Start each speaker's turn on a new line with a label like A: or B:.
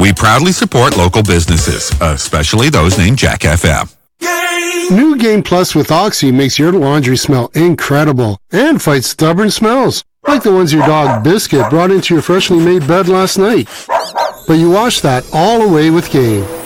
A: We proudly support local businesses, especially those named Jack FM.
B: New Game Plus with Oxy makes your laundry smell incredible and fights stubborn smells, like the ones your dog Biscuit brought into your freshly made bed last night. But you wash that all away with Game.